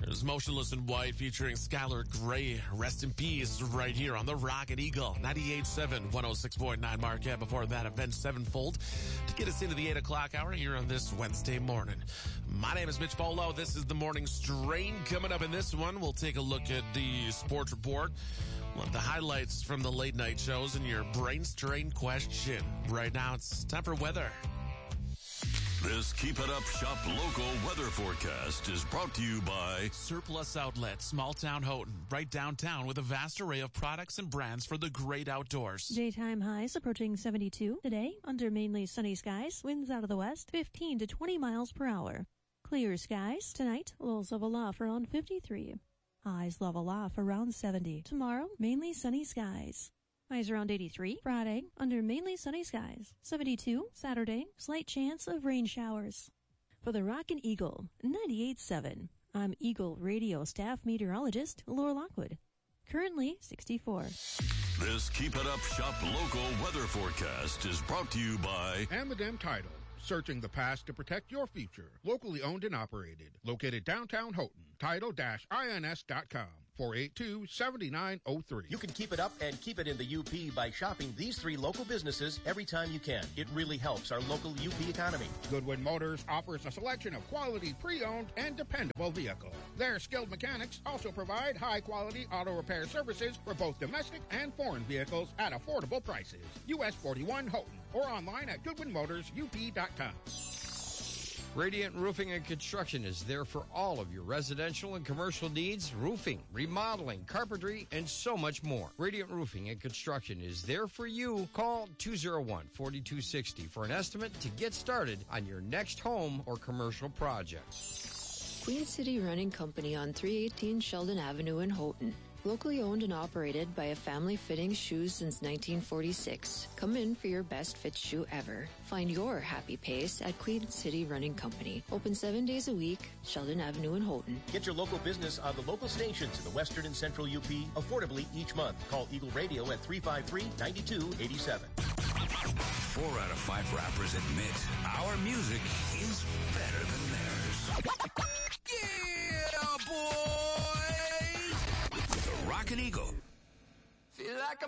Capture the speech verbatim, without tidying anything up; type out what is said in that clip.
There's Motionless in White featuring Skylar Grey. Rest in peace right here on the Rocket Eagle. ninety-eight point seven, one oh six point nine Marquette. Before that, Avenged Sevenfold to get us into the eight o'clock hour here on this Wednesday morning. My name is Mitch Bolo. This is the Morning Strain. Coming up in this one, we'll take a look at the sports report. We'll have the highlights from the late night shows and your brain strain question. Right now, it's time for weather. This Keep It Up Shop local weather forecast is brought to you by Surplus Outlet, Small Town Houghton, right downtown with a vast array of products and brands for the great outdoors. Daytime highs approaching seventy-two today under mainly sunny skies, winds out of the west fifteen to twenty miles per hour. Clear skies tonight, lows level off around fifty-three. Highs level off around seventy. Tomorrow, mainly sunny skies. Highs around eighty-three. Friday, under mainly sunny skies. seventy-two. Saturday, slight chance of rain showers. For the Rockin' Eagle, ninety-eight point seven. I'm Eagle Radio staff meteorologist Laura Lockwood. Currently sixty-four. This Keep It Up Shop local weather forecast is brought to you by Amadem Title. Searching the past to protect your future. Locally owned and operated. Located downtown Houghton. Title I N S dot com. four eight two, seven nine zero three. You can keep it up and keep it in the U P by shopping these three local businesses every time you can. It really helps our local U P economy. Goodwin Motors offers a selection of quality pre-owned and dependable vehicles. Their skilled mechanics also provide high-quality auto repair services for both domestic and foreign vehicles at affordable prices. U S forty-one Houghton or online at goodwin motors u p dot com. Radiant Roofing and Construction is there for all of your residential and commercial needs, roofing, remodeling, carpentry, and so much more. Radiant Roofing and Construction is there for you. Call two oh one, four two six oh for an estimate to get started on your next home or commercial project. Queen City Running Company on three eighteen Sheldon Avenue in Houghton. Locally owned and operated by a family fitting shoes since nineteen forty-six. Come in for your best fit shoe ever. Find your happy pace at Queen City Running Company. Open seven days a week, Sheldon Avenue in Houghton. Get your local business on the local stations in the western and central U P affordably each month. Call Eagle Radio at three five three, nine two eight seven. Four out of five rappers admit our music